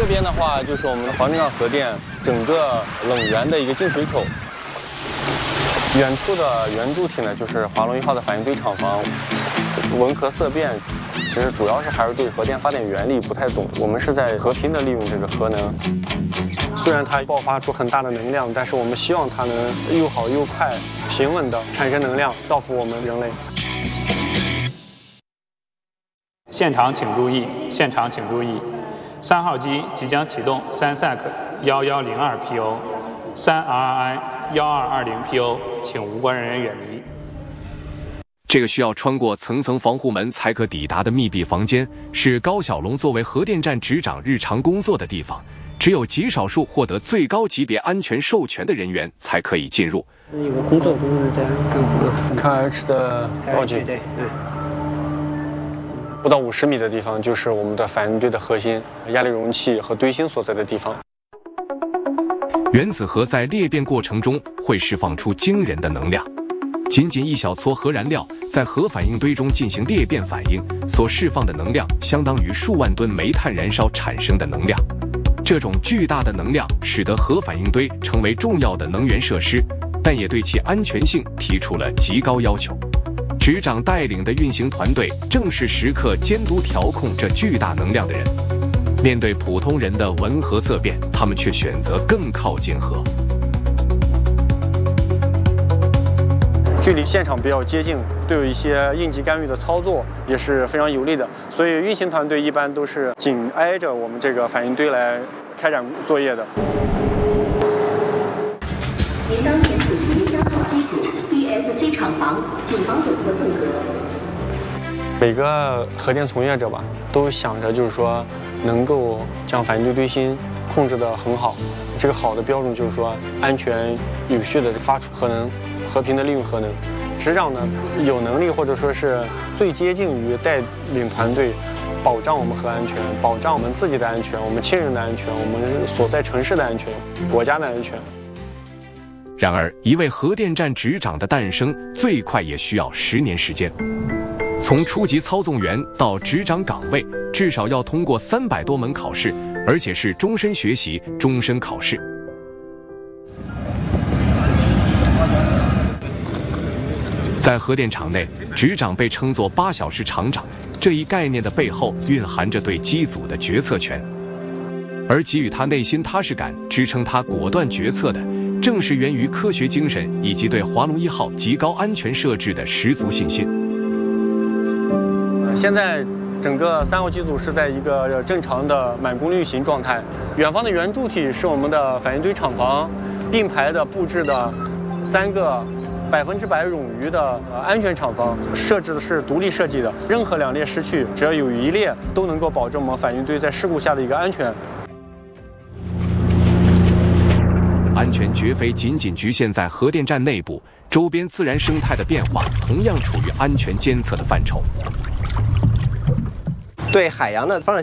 右边的话就是我们的黄振岗核电整个冷源的一个进水口。远处的圆柱体呢，就是华龙1号的反应堆厂房。闻核色变，其实主要是还是对核电发电原理不太懂。我们是在和平的利用这个核能。虽然它爆发出很大的能量，但是我们希望它能又好又快、平稳地产生能量，造福我们人类。 现场请注意，现场请注意，3号机即将启动3SAC 1102 PO、3RRI 1220 PO， 请无关人员远离。 这个需要穿过层层防护门才可抵达的密闭房间，是高小龙作为核电站执掌日常工作的地方，只有极少数获得最高级别安全授权的人员才可以进入。 一个工作都是在干活。 看 H 的报警。 对。 不到50米的地方就是我们的反应堆的核心、压力容器和堆芯所在的地方。 原子核在裂变过程中会释放出惊人的能量。仅仅一小撮核燃料在核反应堆中进行裂变反应，所释放的能量相当于数万吨煤炭燃烧产生的能量。这种巨大的能量使得核反应堆成为重要的能源设施，但也对其安全性提出了极高要求。执掌带领的运行团队正是时刻监督调控这巨大能量的人。面对普通人的闻核色变，他们却选择更靠近核。 距离现场比较接近，对有一些应急干预的操作也是非常有利的。所以运行团队一般都是紧挨着我们这个反应堆来开展作业的。 您当前处于3号机组 BSC 厂房警方总部纵隔。 每个核电从业者吧，都想着就是说能够将反应堆堆芯控制得很好。这个好的标准就是说安全有序地发出核能。和平的利用核能，执掌呢有能力或者说是最接近于带领团队，保障我们核安全，保障我们自己的安全，我们亲人的安全，我们所在城市的安全，国家的安全。 然而，一位核电站执掌的诞生，最快也需要10年时间。从初级操纵员到执掌岗位，至少要通过300多门考试，而且是终身学习、终身考试。在核电厂内，执掌被称作8小时厂长，这一概念的背后蕴含着对机组的决策权，而给予他内心踏实感、支撑他果断决策的，正是源于科学精神以及对华龙1号极高安全设置的十足信心。 现在整个3号机组是在一个正常的满功率运行状态，远方的圆柱体是我们的反应堆厂房，并排的布置的3个100%冗余的安全厂房，设置的是独立设计的，任何2列失去，只要有1列都能够保证我们反应堆在事故下的一个安全。 安全绝非仅仅局限在核电站内部，周边自然生态的变化同样处于安全监测的范畴。 对海洋的放射